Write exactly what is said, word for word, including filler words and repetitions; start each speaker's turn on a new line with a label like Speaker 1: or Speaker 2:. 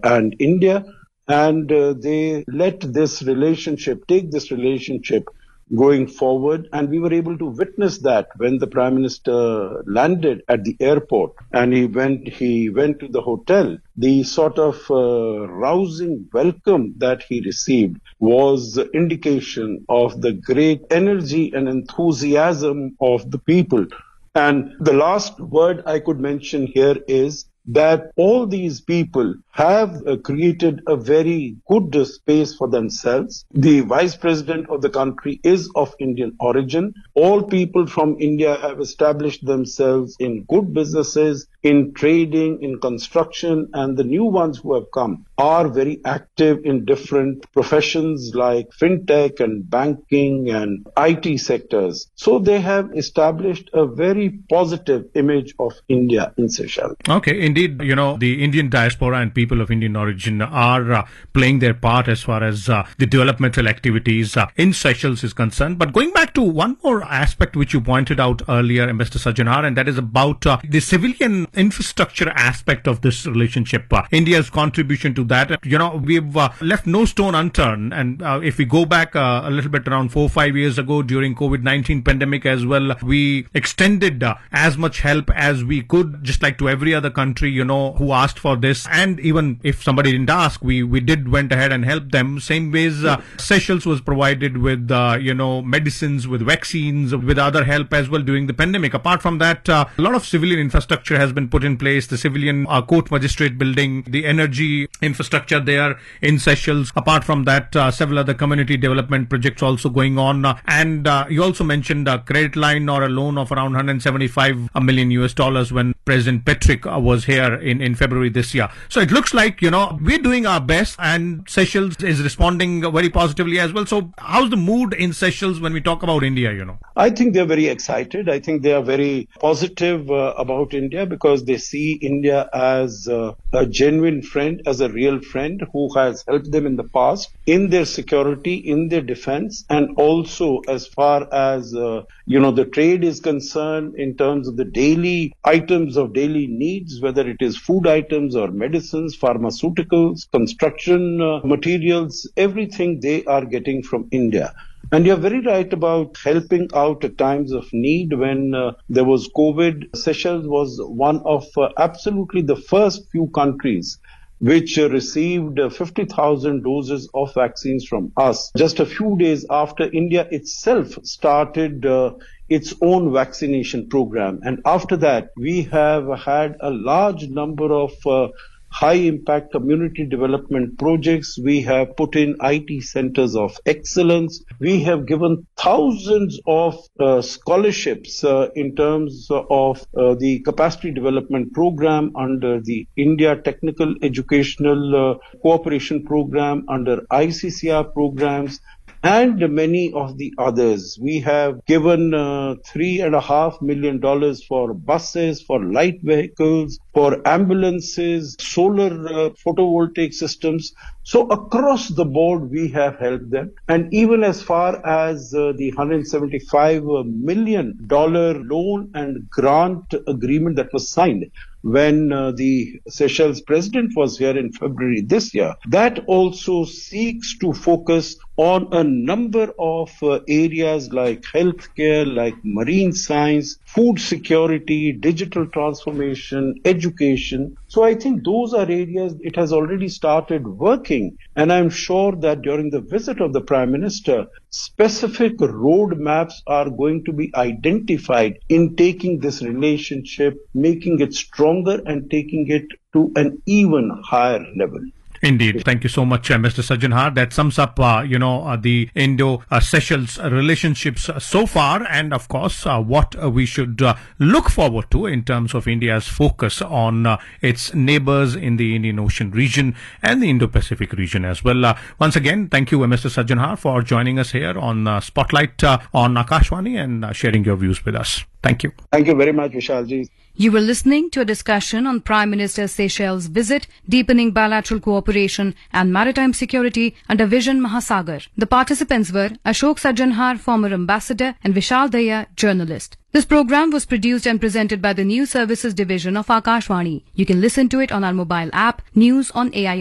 Speaker 1: and India. And uh, they let this relationship, take this relationship going forward. And we were able to witness that when the Prime Minister landed at the airport and he went, he went to the hotel. The sort of uh, rousing welcome that he received was the indication of the great energy and enthusiasm of the people. And the last word I could mention here is that all these people have uh, created a very good uh, space for themselves. The Vice President of the country is of Indian origin. All people from India have established themselves in good businesses, in trading, in construction, and the new ones who have come are very active in different professions like fintech and banking and I T sectors. So they have established a very positive image of India in Seychelles.
Speaker 2: Okay, indeed, you know, the Indian diaspora and people of Indian origin are uh, playing their part as far as uh, the developmental activities uh, in Seychelles is concerned. But going back to one more aspect which you pointed out earlier, Ambassador Sajjanhar, and that is about uh, the civilian infrastructure aspect of this relationship. Uh, India's contribution to that, you know, we've uh, left no stone unturned. And uh, if we go back uh, a little bit around four or five years ago during COVID nineteen pandemic as well, we extended uh, as much help as we could, just like to every other country, you know, who asked for this. And even if somebody didn't ask, we, we did went ahead and helped them. Same ways, uh, Seychelles was provided with, uh, you know, medicines, with vaccines, with other help as well during the pandemic. Apart from that, uh, a lot of civilian infrastructure has been put in place. The civilian uh, court magistrate building, the energy infrastructure there in Seychelles. Apart from that, uh, several other community development projects also going on. Uh, and uh, you also mentioned a credit line or a loan of around one hundred seventy-five million U S dollars when President Patrick uh, was here in, in February this year. So it looks like, you know, we're doing our best and Seychelles is responding very positively as well. So how's the mood in Seychelles when we talk about India, you know?
Speaker 1: I think they're very excited. I think they are very positive uh, about India because they see India as uh, a genuine friend, as a real friend who has helped them in the past in their security, in their defense, and also as far as, uh, you know, the trade is concerned in terms of the daily items of daily needs, whether it is food items or medicines, pharmaceuticals, construction uh, materials, everything they are getting from India. And you're very right about helping out at times of need. When uh, there was COVID, Seychelles was one of uh, absolutely the first few countries which uh, received uh, fifty thousand doses of vaccines from us just a few days after India itself started uh, its own vaccination program. And after that, we have had a large number of uh, high-impact community development projects. We have put in I T centers of excellence. We have given thousands of uh, scholarships uh, in terms of uh, the capacity development program under the India Technical Educational uh, Cooperation Program, under I C C R programs, and many of the others. We have given uh, three and a half million dollars for buses, for light vehicles, for ambulances, solar uh, photovoltaic systems. So across the board, we have helped them. And even as far as uh, the one hundred seventy-five million dollars loan and grant agreement that was signed when uh, the Seychelles president was here in February this year, that also seeks to focus on a number of uh, areas like healthcare, like marine science, food security, digital transformation, education. So I think those are areas it has already started working. And I'm sure that during the visit of the Prime Minister, specific roadmaps are going to be identified in taking this relationship, making it stronger and taking it to an even higher level.
Speaker 2: Indeed. Thank you so much, uh, Mister Sajjanhar. That sums up, uh, you know, uh, the Indo-Seychelles uh, relationships uh, so far, and of course, uh, what uh, we should uh, look forward to in terms of India's focus on uh, its neighbors in the Indian Ocean region and the Indo-Pacific region as well. Uh, once again, thank you, uh, Mister Sajjanhar, for joining us here on uh, Spotlight uh, on Akashvani and uh, sharing your views with us. Thank you.
Speaker 1: Thank you very much, Vishalji.
Speaker 3: You were listening to a discussion on Prime Minister Seychelles' visit, deepening bilateral cooperation and maritime security under Vision Mahasagar. The participants were Ashok Sajjanhar, former ambassador, and Vishal Daya, journalist. This program was produced and presented by the News Services Division of Akashvani. You can listen to it on our mobile app, News on A I R.